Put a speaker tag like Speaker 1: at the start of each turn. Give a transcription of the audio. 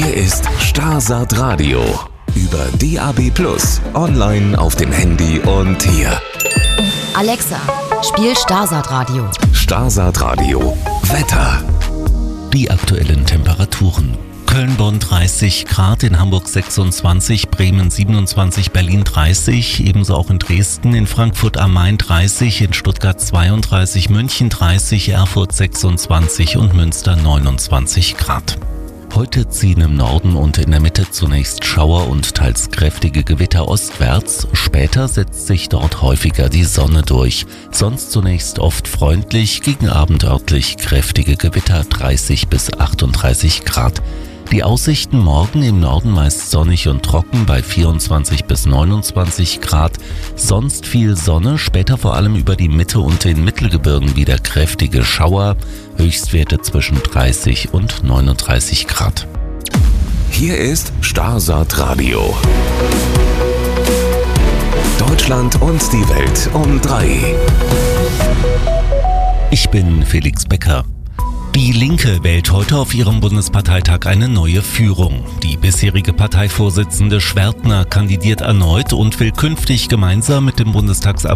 Speaker 1: Hier ist Starsat Radio. Über DAB+, online auf dem Handy und hier.
Speaker 2: Alexa, spiel Starsat Radio.
Speaker 1: Starsat Radio. Wetter.
Speaker 3: Die aktuellen Temperaturen. Köln-Bonn 30 Grad, in Hamburg 26, Bremen 27, Berlin 30, ebenso auch in Dresden, in Frankfurt am Main 30, in Stuttgart 32, München 30, Erfurt 26 und Münster 29 Grad. Heute ziehen im Norden und in der Mitte zunächst Schauer und teils kräftige Gewitter ostwärts. Später setzt sich dort häufiger die Sonne durch. Sonst zunächst oft freundlich, gegen Abend örtlich kräftige Gewitter 30 bis 38 Grad. Die Aussichten morgen im Norden meist sonnig und trocken bei 24 bis 29 Grad. Sonst viel Sonne, später vor allem über die Mitte und den Mittelgebirgen wieder kräftige Schauer. Höchstwerte zwischen 30 und 39 Grad.
Speaker 1: Hier ist Starsat Radio. Deutschland und die Welt um 3.
Speaker 3: Ich bin Felix Becker. Die Linke wählt heute auf ihrem Bundesparteitag eine neue Führung. Die bisherige Parteivorsitzende Schwertner kandidiert erneut und will künftig gemeinsam mit dem